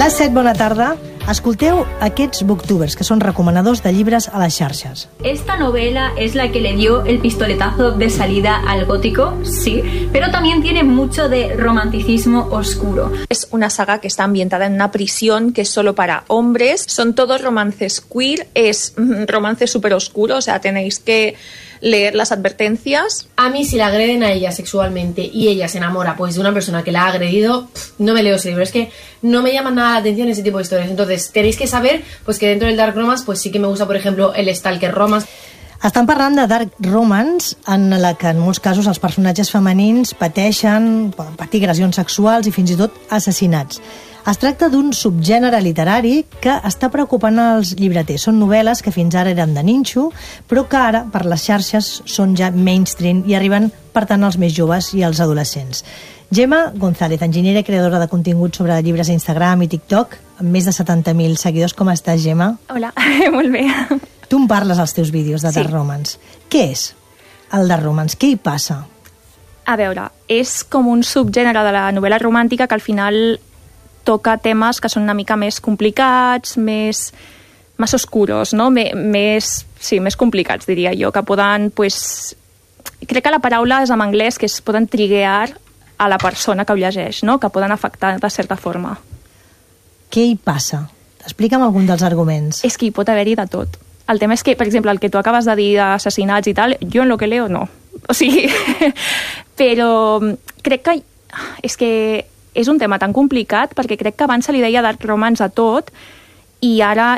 Les 7, bona tarda. Escolteu aquests booktubers, que són recomanadors de llibres a les xarxes. Esta novela es la que le dio el pistoletazo de salida al gótico, sí, pero también tiene mucho de romanticismo oscuro. Es una saga que está ambientada en una prisión que es solo para hombres. Son todos romances queer, es romance súper oscuro, o sea, tenéis que leer las advertencias. A mí, si la agreden a ella sexualmente y ella se enamora pues de una persona que la ha agredido, no me leo ese libro. Es que no me llaman nada la atención ese tipo de historias. Entonces, tenéis que saber pues que dentro del Dark Romance pues sí que me gusta, por ejemplo, el Stalker Romance. Estan parlant de Dark Romance, en la que en molts casos els personatges femenins pateixen, poden patir agressions sexuals i fins i tot assassinats. Es tracta d'un subgènere literari que està preocupant els llibreters. Són novel·les que fins ara eren de ninxo, però que ara, per les xarxes, són ja mainstream i arriben, per tant, als més joves i als adolescents. Gemma González, enginyera i creadora de contingut sobre llibres a Instagram i TikTok, amb més de 70.000 seguidors. Com estàs, Gemma? Hola, molt bé. Tu em parles als teus vídeos de Dark Romance. Què és el Dark Romance? Què hi passa? A veure, és com un subgènere de la novel·la romàntica que al final toca temes que són una mica més complicats, més oscuros, no? Més complicats, diria jo, que poden, pues, crec que la paraula és en anglès, que es poden triggear a la persona que ho llegeix, no? Que poden afectar de certa forma. Què hi passa? Explica'm algun dels arguments. És que hi pot haver-hi de tot. El tema és que, per exemple, el que tu acabes de dir d'assassinats i tal, jo en lo que leo no. O sigui, però crec que és que és un tema tan complicat perquè crec que abans se li deia Dark Romance a tot i ara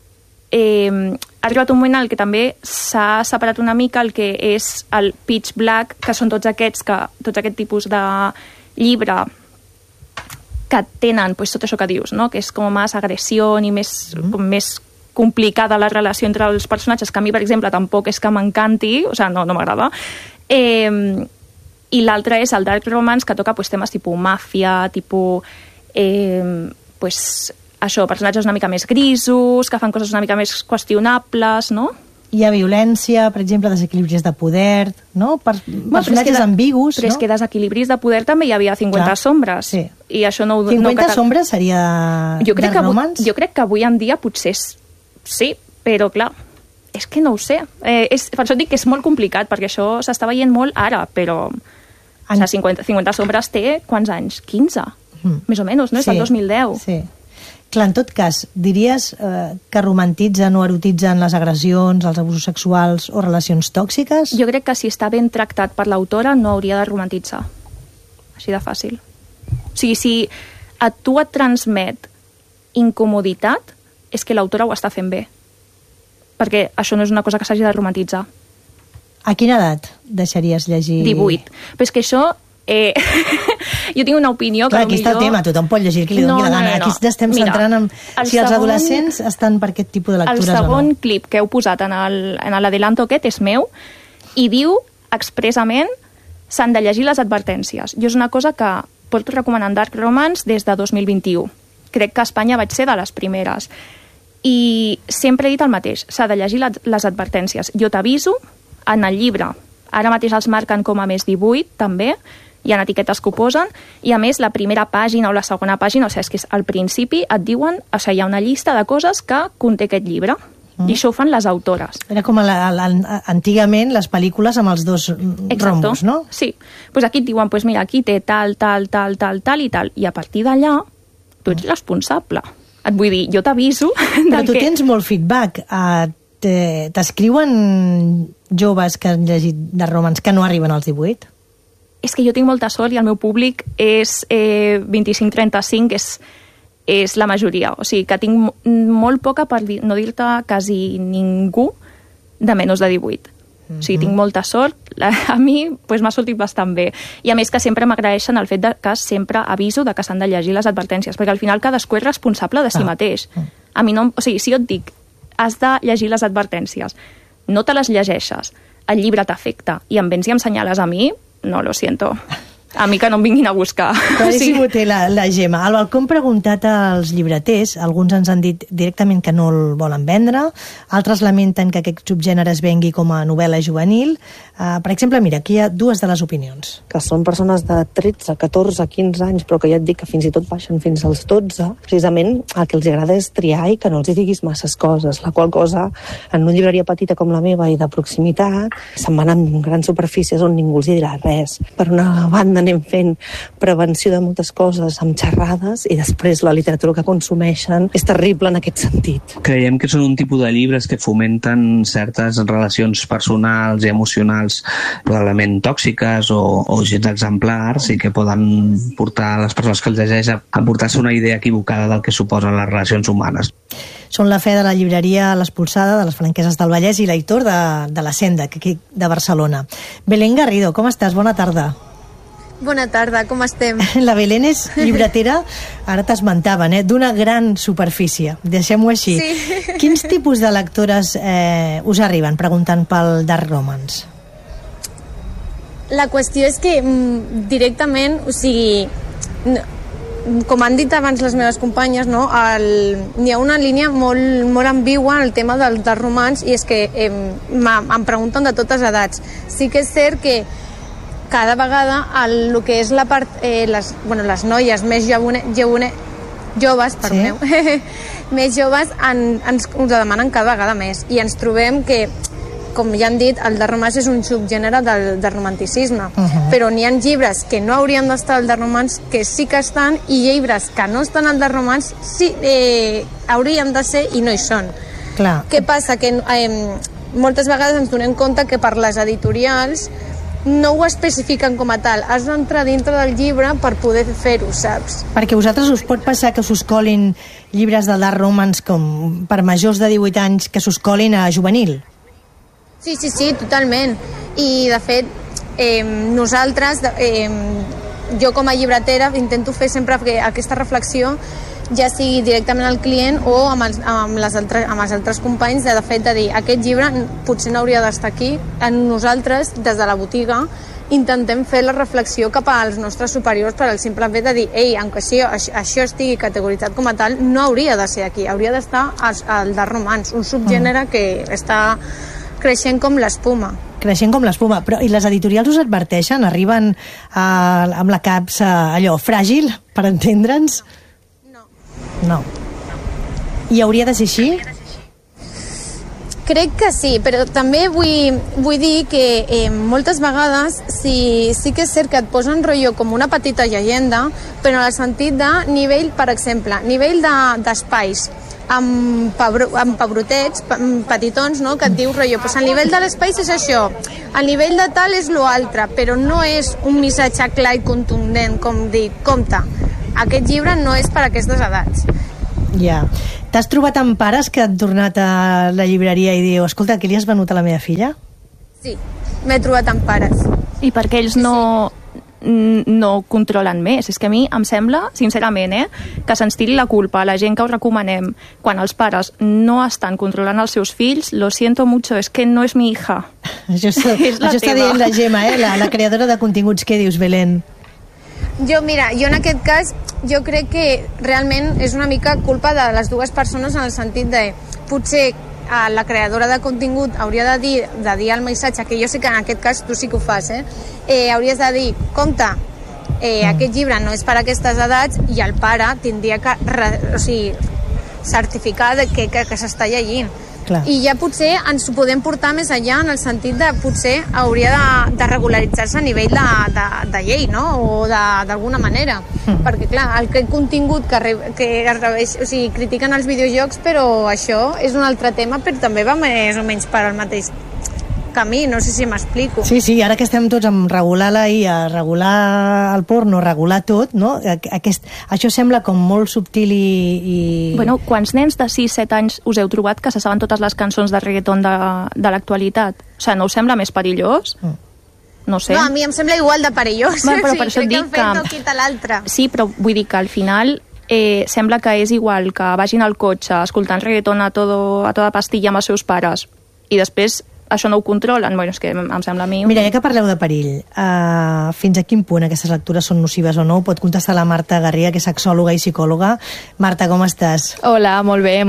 ha arribat un moment en el que també s'ha separat una mica el que és el pitch black, que són tots aquest tipus de llibre que tenen pues, tot això que dius, no? Que és com més agressió i més complicada la relació entre els personatges, que a mi, per exemple, tampoc és que m'encanti, o sigui, no m'agrada. I l'altre és el Dark Romance, que toca pues, temes tipus màfia, tipus pues, això, personatges una mica més grisos, que fan coses una mica més qüestionables, no? Hi ha violència, per exemple, desequilibris de poder, no? Personatges ambigus, no? Però és que desequilibris de poder també hi havia 50 sombres. Sí. I això no 50 sombres seria Dark Romance? Jo crec que avui en dia potser sí, però clar, és que no ho sé. Per això dic que és molt complicat, perquè això s'està veient molt ara, però 50 sombres té quants anys? 15, més o menys, no? És del 2010. Sí. Clar, en tot cas, diries que romantitzen o erotitzen les agressions, els abusos sexuals o relacions tòxiques? Jo crec que si està ben tractat per l'autora no hauria de romantitzar. Així de fàcil. O sigui, si a tu et transmet incomoditat, és que l'autora ho està fent bé. Perquè això no és una cosa que s'hagi de romantitzar. A quina edat deixaries llegir? 18. Però és que això... jo tinc una opinió que clar, aquí està el tema, tothom pot llegir qui li doni la gana. Aquí estem centrant en si els adolescents estan per aquest tipus de lectures o no. El segon clip que heu posat en l'adelanto aquest és meu i diu expressament s'han de llegir les advertències. Jo és una cosa que porto recomanant Dark Romance des de 2021. Crec que a Espanya vaig ser de les primeres. I sempre he dit el mateix, s'ha de llegir les advertències. Jo t'aviso, en el llibre, ara mateix els marquen com a més 18, també, hi ha etiquetes que ho posen, i a més la primera pàgina o la segona pàgina, o sigui, és que al principi et diuen, o sigui, hi ha una llista de coses que conté aquest llibre, i això ho fan les autores. Era com antigament les pel·lícules amb els dos rombos, no? Sí, doncs aquí et diuen, pues mira, aquí té tal, i tal, i a partir d'allà tu ets responsable. Et vull dir, jo t'aviso... Però tu tens molt feedback. T'escriuen joves que han llegit de romans que no arriben als 18? És que jo tinc molta sort i el meu públic és 25-35, és la majoria. O sigui, que tinc molt poca, per no dir-te quasi ningú, de menys de 18. O sigui, tinc molta sort. A mi m'ha sortit bastant bé. I a més que sempre m'agraeixen el fet que sempre aviso de que s'han de llegir les advertències, perquè al final cadascú és responsable de si mateix. A mi no... O sigui, si jo et dic has de llegir les advertències, no te les llegeixes, el llibre t'afecta i em vens i em senyales a mi, no, lo siento. A mi que no em vinguin a buscar. Claríssim ho té la Gemma. Al balcó hem preguntat als llibreters, alguns ens han dit directament que no el volen vendre, altres lamenten que aquest subgènere es vengui com a novel·la juvenil. Per exemple, mira, aquí hi ha dues de les opinions. Que són persones de 13, 14, 15 anys, però que ja et dic que fins i tot baixen fins als 12. Precisament el que els agrada és triar i que no els hi diguis masses coses, la qual cosa, en una llibreria petita com la meva i de proximitat, se'n van en grans superfícies on ningú els hi dirà res. Per una banda anem fent prevenció de moltes coses amb xerrades i després la literatura que consumeixen és terrible en aquest sentit. Creiem que són un tipus de llibres que fomenten certes relacions personals i emocionals probablement tòxiques o gens exemplars i que poden portar a les persones que els llegeix a portar-se una idea equivocada del que suposen les relacions humanes. Són la fe de la llibreria L'Expulsada, de les Franqueses del Vallès, i l'Aitor de la Senda, aquí de Barcelona. Belén Garrido, com estàs? Bona tarda. Bona tarda, com estem? La Belén és llibretera, ara t'esmentaven, d'una gran superfície, deixem-ho així. Sí. Quins tipus de lectores us arriben preguntant pel Dark Romance? La qüestió és que directament, o sigui, com han dit abans les meves companyes, no, hi ha una línia molt ambigua en el tema del romans, i és que em pregunten de totes edats. Sí que és cert que cada vegada el que és la part, les noies més joves, perdoneu, més joves ens ho demanen cada vegada més, i ens trobem que, com ja han dit, el de romans és un subgènere del romanticisme, però n'hi ha llibres que no haurien d'estar al de romans que sí que estan, i llibres que no estan al de romans sí haurien de ser i no hi són. Clar. Què passa? Que moltes vegades ens donem compte que per les editorials no ho especifiquen com a tal, has d'entrar dintre del llibre per poder fer-ho, saps? Perquè vosaltres us pot passar que s'us colin llibres de Dark Romance com per majors de 18 anys que s'us colin a juvenil? Sí, totalment. I, de fet, nosaltres, jo com a llibretera, intento fer sempre aquesta reflexió, ja sigui directament al client o amb els altres companys, de fet, de dir, aquest llibre potser no hauria d'estar aquí. Nosaltres, des de la botiga, intentem fer la reflexió cap als nostres superiors per al simple fet de dir, aunque això estigui categoritzat com a tal, no hauria de ser aquí, hauria d'estar al Dark Romance, un subgènere que està creixent com l'espuma. Creixent com l'espuma. Però, i les editorials us adverteixen? Arriben amb la capsa allò fràgil, per entendre'ns? No. I hauria de ser així? Crec que sí, però també vull dir que moltes vegades sí que és cert que et posen rotllo com una petita llegenda, però en el sentit de nivell, per exemple, nivell d'espais, amb pebrotets petitons, no? Que et diu rotllo, pues el nivell de l'espai és això, el nivell de tal és l'altre, però no és un missatge clar i contundent com dir, compte, aquest llibre no és per a aquestes edats. Ja. T'has trobat amb pares que han tornat a la llibreria i diu, escolta, què li has venut a la meva filla? Sí, m'he trobat amb pares. I perquè ells no controlen més. És que a mi em sembla, sincerament, que se'ns tiri la culpa a la gent que ho recomanem quan els pares no estan controlant els seus fills. Lo siento mucho, es que no és mi hija. Això està dient la Gemma, la creadora de continguts. Què dius, Belén? Jo en aquest cas, jo crec que realment és una mica culpa de les dues persones, en el sentit de, potser la creadora de contingut hauria de dir el missatge, que jo sé que en aquest cas tu sí que ho fas, hauries de dir, compte, aquest llibre no és per a aquestes edats, i el pare tindria que certificar que s'està llegint. Clar. I ja potser ens ho podem portar més enllà, en el sentit de potser hauria de regularitzar-se a nivell de llei, no? O d'alguna manera. Perquè, clar, el contingut que critiquen els videojocs, però això és un altre tema, però també va més o menys per al mateix camí, no sé si m'explico. Sí, ara que estem tots amb regular la IA, regular el porno, regular tot, no? Això sembla com molt subtil i... Bueno, quants nens de 6-7 anys us heu trobat que se saben totes les cançons de reggaeton de l'actualitat? O sigui, no us sembla més perillós? No sé. No, a mi em sembla igual de perillós. Bueno, però per això et dic que... no quita l'altre. Sí, però vull dir que al final sembla que és igual que vagin al cotxe escoltant reggaeton a toda pastilla amb els seus pares i després això no ho controlen. Bueno, és que em sembla a mi... Mira, ja que parleu de perill, fins a quin punt aquestes lectures són nocives o no? Pot contestar la Marta Garriga, que és sexòloga i psicòloga. Marta, com estàs? Hola, molt bé,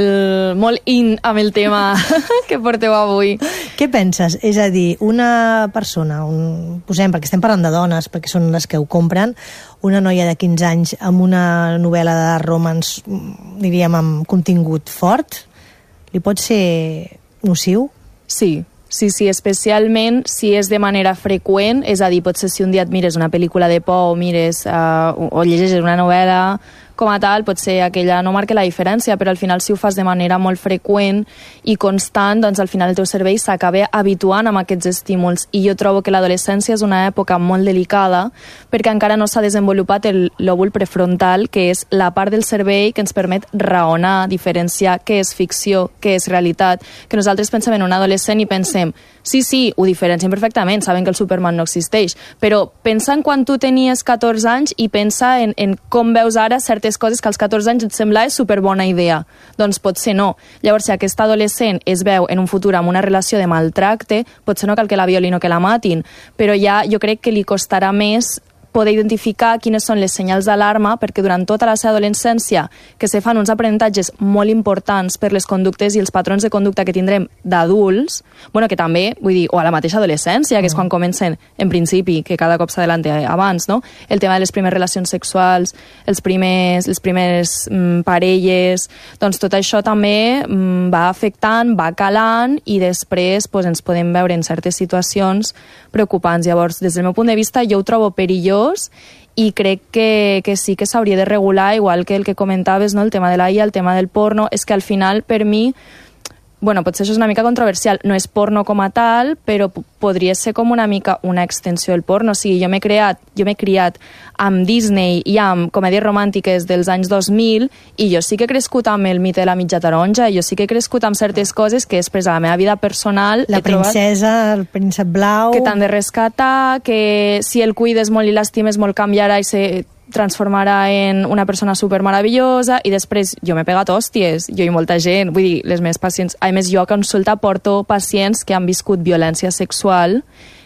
molt in amb el tema que porteu avui. Què penses? És a dir, una persona, posem, perquè estem parlant de dones, perquè són les que ho compren, una noia de 15 anys amb una novel·la de romance, diríem, amb contingut fort, li pot ser nociu? Sí, especialment si és de manera freqüent, és a dir, potser si un dia et mires una pel·lícula de por o mires o llegeixes una novel·la com a tal, potser aquella no marca la diferència, però al final si ho fas de manera molt freqüent i constant, doncs al final el teu cervell s'acaba habituant amb aquests estímuls. I jo trobo que l'adolescència és una època molt delicada perquè encara no s'ha desenvolupat el lòbul prefrontal, que és la part del cervell que ens permet raonar, diferenciar què és ficció, què és realitat. Que nosaltres pensem en un adolescent i pensem, sí, ho diferenciem perfectament, saben que el Superman no existeix, però pensa en quan tu tenies 14 anys i pensa en com veus ara certes coses que als 14 anys et semblava superbona idea. Doncs potser no. Llavors, si aquest adolescent es veu en un futur amb una relació de maltracte, potser no cal que la violin o que la matin, però ja jo crec que li costarà més poder identificar quines són les senyals d'alarma, perquè durant tota la seva adolescència que se fan uns aprenentatges molt importants per les conductes i els patrons de conducta que tindrem d'adults, bueno, que també, vull dir, o a la mateixa adolescència, que és quan comencen, en principi, que cada cop s'adelanta abans, no? El tema de les primeres relacions sexuals, les primeres parelles, doncs tot això també va afectant, va calant i després pues, ens podem veure en certes situacions preocupants. Llavors, des del meu punt de vista, jo ho trobo perillós i crec que sí que s'hauria de regular, igual que el que comentaves, no? El tema de la IA, el tema del porno, és que al final per mi, bueno, potser això és una mica controversial, no és porno com a tal, però podria ser com una mica una extensió del porno. O sigui, jo m'he criat amb Disney i amb comèdies romàntiques dels anys 2000 i jo sí que he crescut amb el mite de la mitja taronja, jo sí que he crescut amb certes coses que després a la meva vida personal la princesa, el príncep blau... Que t'han de rescatar, que si el cuides molt i l'estimes molt canviarà i se transformarà en una persona supermeravellosa i després jo m'he pegat hòsties, jo i molta gent, vull dir, les meves pacients, a més jo a consulta porto pacients que han viscut violència sexual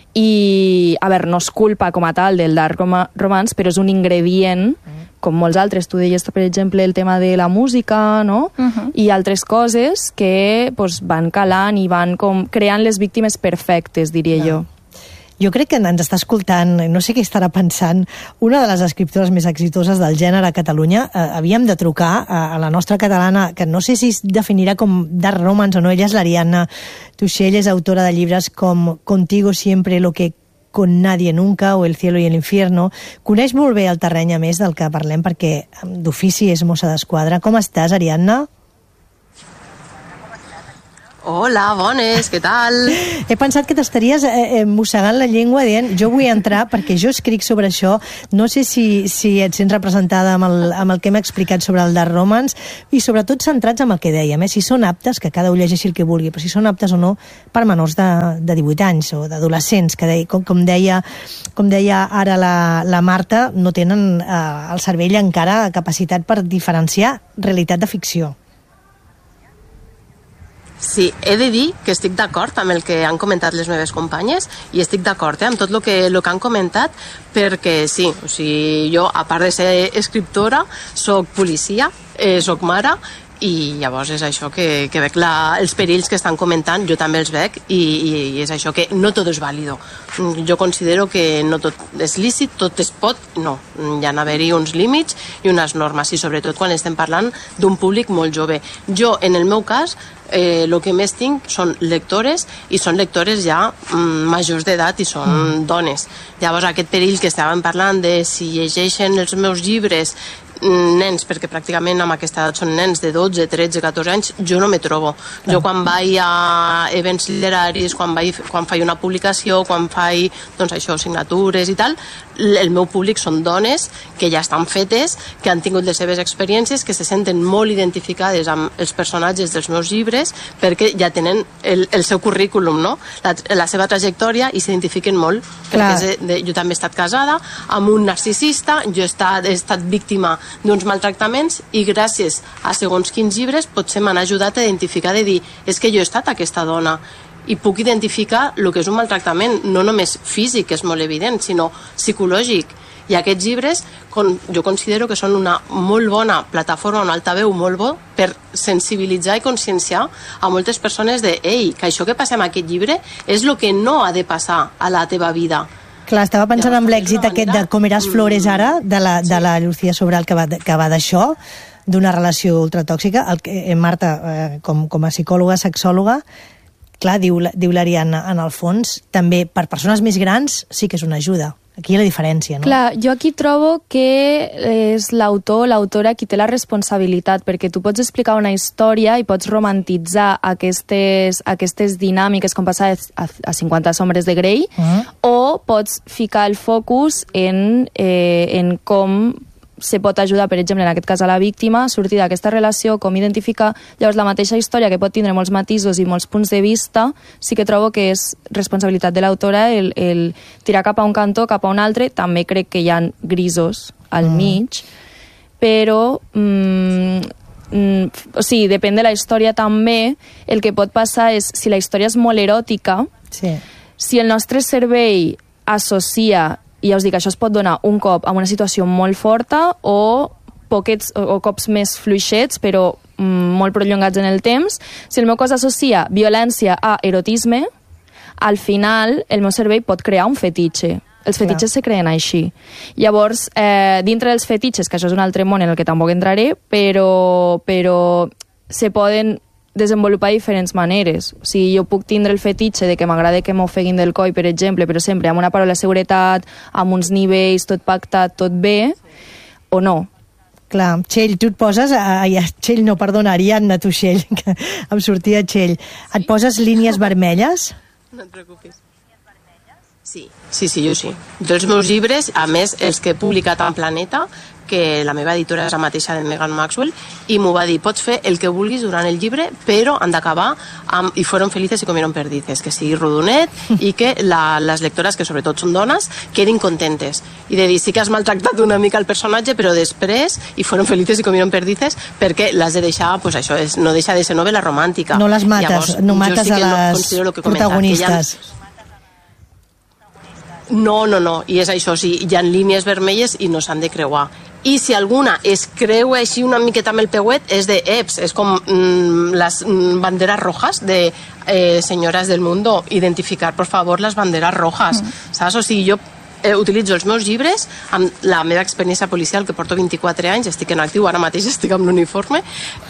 i, a veure, no és culpa com a tal del dark romance, però és un ingredient, com molts altres, tu deies, per exemple, el tema de la música, no? I altres coses que pues, van calant i van com creant les víctimes perfectes, diria jo. Jo crec que ens està escoltant, no sé què estarà pensant, una de les escriptores més exitoses del gènere a Catalunya. Havíem de trucar a la nostra catalana, que no sé si es definirà com dark romance o no. Ella és l'Ariadna Tuixell, és autora de llibres com Contigo siempre lo que con nadie nunca o El cielo y el infierno. Coneix molt bé el terreny, a més, del que parlem, perquè d'ofici és mossa d'esquadra. Com estàs, Ariadna? Hola, bones, què tal? He pensat que t'estaries mossegant la llengua dient jo vull entrar perquè jo escric sobre això. No sé si et sents representada amb el que hem explicat sobre el dark romance i sobretot centrats en el que dèiem, si són aptes, que cada un llegeixi el que vulgui, però si són aptes o no per menors de 18 anys o d'adolescents, que com deia ara la Marta, no tenen el cervell encara capacitat per diferenciar realitat de ficció. Sí, he de dir que estic d'acord amb el que han comentat les meves companyes i estic d'acord amb tot el que han comentat perquè sí, o sigui, jo a part de ser escriptora soc policia, soc mare i llavors és això que veig els perills que estan comentant, jo també els veig i és això que no tot és vàlido. Jo considero que no tot és lícit, tot es pot, no. Hi ha d'haver-hi uns límits i unes normes i sobretot quan estem parlant d'un públic molt jove. Jo, en el meu cas, el que més tinc són lectores i són lectores ja majors d'edat i són dones. Llavors aquest perill que estàvem parlant de si llegeixen els meus llibres nens, perquè pràcticament amb aquesta edat són nens de 12, 13, 14 anys, jo no me trobo. Jo quan vaig a events literaris, quan faig una publicació, quan faig doncs això, signatures i tal, el meu públic són dones que ja estan fetes, que han tingut les seves experiències, que se senten molt identificades amb els personatges dels meus llibres perquè ja tenen el seu currículum, no? La seva trajectòria i s'identifiquen molt. Perquè jo també he estat casada amb un narcisista, jo he estat víctima d'uns maltractaments i gràcies a segons quins llibres potser m'han ajudat a identificar de dir és que jo he estat aquesta dona i puc identificar el que és un maltractament, no només físic, que és molt evident, sinó psicològic. I aquests llibres jo considero que són una molt bona plataforma, un altaveu molt bo per sensibilitzar i conscienciar a moltes persones de que això que passa amb aquest llibre és el que no ha de passar a la teva vida. Clar, estava pensant en l'èxit aquest de Com eres Flores ara, de la Lucía Sobral, que va d'això, d'una relació ultratòxica. Marta, com a psicòloga, sexòloga, clar, diu l'Ariadna, en el fons, també per persones més grans sí que és una ajuda. Aquí hi ha la diferència, no? Clar, jo aquí trobo que és l'autor o l'autora qui té la responsabilitat, perquè tu pots explicar una història i pots romantitzar aquestes dinàmiques com passa a 50 sombres de Grey, o pots ficar el focus en com se pot ajudar, per exemple, en aquest cas a la víctima, a sortir d'aquesta relació, com identificar. Llavors, la mateixa història, que pot tindre molts matisos i molts punts de vista, sí que trobo que és responsabilitat de l'autora el tirar cap a un cantó, cap a un altre. També crec que hi ha grisos al mig, però o sigui, depèn de la història també. El que pot passar és, si la història és molt eròtica, si el nostre cervell associa, i ja us dic, això es pot donar un cop amb una situació molt forta o cops més fluixets, però molt prolongats en el temps. Si el meu cos associa violència a erotisme, al final el meu cervell pot crear un fetitxe. Els fetitxes se creen així. Llavors, dintre dels fetitxes, que això és un altre món en el que tampoc entraré, però se poden desenvolupar diferents maneres. O sigui, jo puc tindre el fetitxe de que m'agrada que m'ofeguin del coll, per exemple, però sempre amb una paraula de seguretat, amb uns nivells, tot pactat, tot bé, o no. Clar, Txell, tu et poses... Txell no, perdona, Ariadna, tu Txell, que em sortia Txell. Et poses línies vermelles? No et preocupis. Sí, jo sí. Els meus llibres, a més, els que he publicat en Planeta, que la meva editora és la mateixa de Megan Maxwell, i m'ho va dir, pots fer el que vulguis durant el llibre, però han d'acabar amb i fueron felices y comieron perdices, que sigui rodonet i que les lectores, que sobretot són dones, quedin contentes. I de dir, sí que has maltractat una mica el personatge, però després, i fueron felices y comieron perdices, perquè l'has de deixar, pues això no deixa de ser novel·la romàntica. No les mates, llavors, no mates a les protagonistes. No, i és això, sí, hi ha línies vermelles i no s'han de creuar. I si alguna es creua així una miqueta amb el peuet, és de EPS, és com les banderes rojas de senyores del mundo, identificar, por favor, les banderes rojas, saps? O sigui, jo utilitzo els meus llibres amb la meva experiència policial, que porto 24 anys, estic en actiu, ara mateix estic amb l'uniforme,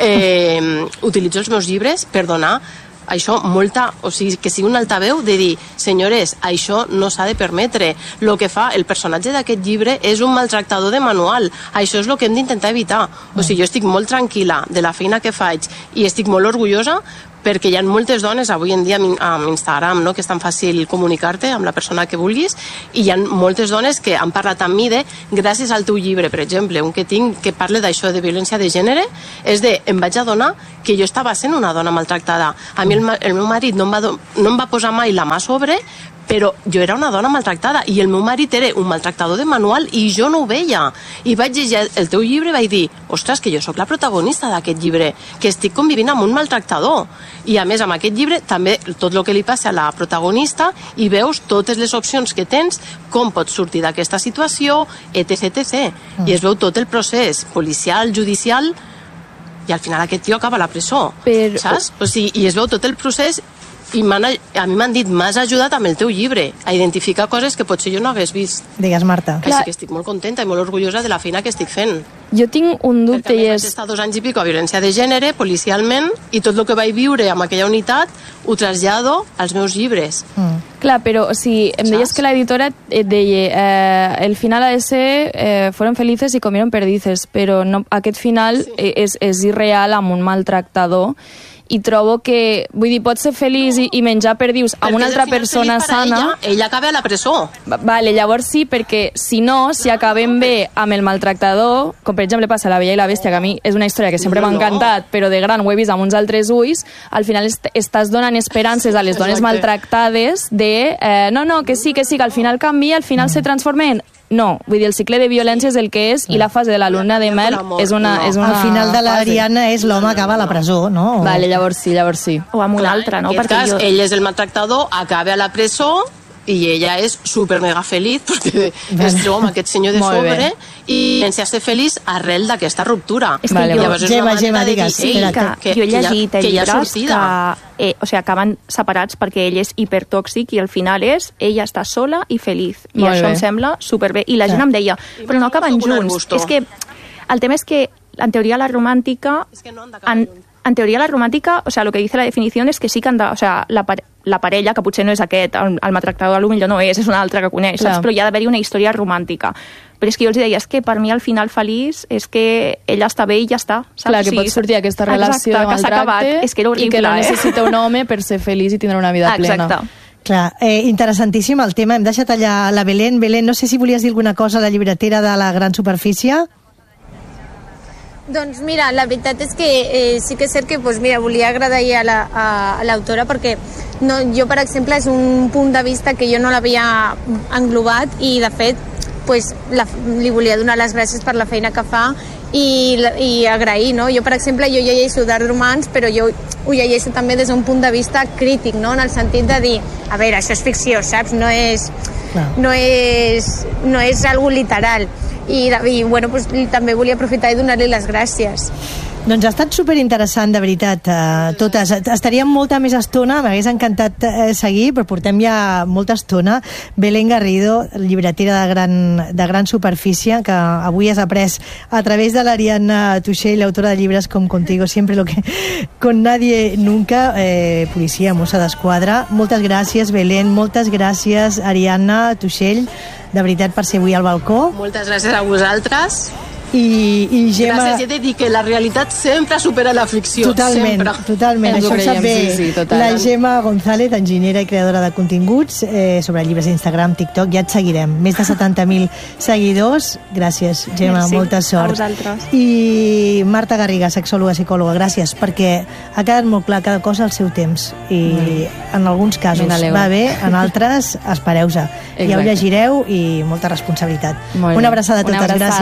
utilitzo els meus llibres per donar això o sigui, que sigui un altaveu de dir, senyores, això no s'ha de permetre. El que fa el personatge d'aquest llibre és un maltractador de manual. Això és el que hem d'intentar evitar. O sigui, jo estic molt tranquil·la de la feina que faig i estic molt orgullosa perquè hi ha moltes dones avui en dia amb Instagram, no? Que és tan fàcil comunicar-te amb la persona que vulguis, i hi ha moltes dones que han parlat amb mi de, gràcies al teu llibre, per exemple, un que tinc que parla d'això de violència de gènere, és de, em vaig adonar que jo estava sent una dona maltractada. A mi el meu marit no em va posar mai la mà sobre, però jo era una dona maltractada i el meu marit era un maltractador de manual i jo no ho veia. I vaig llegir el teu llibre i vaig dir, ostres, que jo sóc la protagonista d'aquest llibre, que estic convivint amb un maltractador. I a més, amb aquest llibre, també tot el que li passa a la protagonista, i veus totes les opcions que tens, com pots sortir d'aquesta situació, etc. I es veu tot el procés policial, judicial, i al final aquest tio acaba a la presó, saps? O sigui, i es veu tot el procés, i a mi m'han dit, m'has ajudat amb el teu llibre a identificar coses que potser jo no hagués vist. Digues, Marta. Així que estic molt contenta i molt orgullosa de la feina que estic fent. Jo tinc un dubte, i és... Vaig estar 2 anys i pico a violència de gènere, policialment, i tot el que vaig viure amb aquella unitat ho trasllado als meus llibres. Clar, però o sigui, em deies que l'editora et deia el final ha de ser fueron felices y comieron perdices, però no, aquest final és irreal amb un maltractador, i trobo que, vull dir, pots ser feliç i menjar perdius amb una altra persona sana... Ella acaba a la presó. Vale, llavors sí, perquè si no, si acabem bé amb el maltractador, com per exemple passa a La Bella i la Bèstia, que a mi és una història que sempre m'ha encantat, però de gran ho he vist amb uns altres ulls, al final estàs donant esperances a les dones maltractades de no, que sí, que al final canvia, al final se transforma en No, vull dir, el cicle de violència és el que és i la fase de la luna de mel és una Al final de l'Ariadna és l'home acaba a la presó, no? Vale, llavors sí. O amb un altre, no? En aquest cas, ell és el maltractador, acaba a la presó i ella és super mega feliç perquè es troba amb aquest senyor de sobre i sense ser feliç arrel d'aquesta ruptura. És que Gemma, digues. Que jo he llegit llibres que acaben separats perquè ell és hipertòxic i al final ella està sola i feliç. I això em sembla superbé. I la gent em deia, però no acaben junts. És que el tema és que en teoria la romàntica... En teoria la romàntica, o sea, lo que dice la definición es que sí que han de, o sea, la parella, que potser no és aquest, el maltractador potser no és un altre que coneix, saps? Però hi ha d'haver-hi una història romàntica. Però és que jo els deia, és que per mi al final feliç és que ella està bé i ja està, saps? Clar, que pot sortir aquesta relació de maltracte és que era horrible, i que no necessita un home per ser feliç i tindre una vida plena. Exacte. Clar, interessantíssim el tema. Hem deixat allà la Belén. Belén, no sé si volies dir alguna cosa a la llibretera de la Gran Superfície. Doncs mira, la veritat és que sí que és cert que volia agrair a l'autora perquè jo, per exemple, és un punt de vista que jo no l'havia englobat i, de fet, li volia donar les gràcies per la feina que fa i agrair, no? Jo, per exemple, jo llegeixo Dark Romance, però jo ho llegeixo també des d'un punt de vista crític, no? En el sentit de dir, a veure, això és ficció, saps? No és algo literal. I bueno, també volia aprofitar i donar-li les gràcies. Doncs ha estat superinteressant, de veritat, totes. Estaríem molta més estona, m'hagués encantat seguir, però portem ja molta estona. Belén Garrido, llibretera de gran superfície, que avui has après a través de l'Ariadna Tuixell, autora de llibres com Contigo siempre, lo que con nadie nunca, policia, mossa d'esquadra. Moltes gràcies, Belén, moltes gràcies, Ariadna Tuixell, de veritat, per ser avui al balcó. Moltes gràcies a vosaltres. I Gemma... Gràcies, he de dir que la realitat sempre supera la ficció. Totalment. Això ho sap bé la Gemma González, enginyera i creadora de continguts sobre llibres d'Instagram, TikTok. Ja et seguirem. Més de 70.000 seguidors. Gràcies, Gemma, molta sort. A vosaltres. I Marta Garriga, sexòloga, psicòloga, gràcies, perquè ha quedat molt clar cada cosa al seu temps. I en alguns casos va bé, en altres espereu-se. Ja ho llegireu i molta responsabilitat. Una abraçada a totes. Gràcies.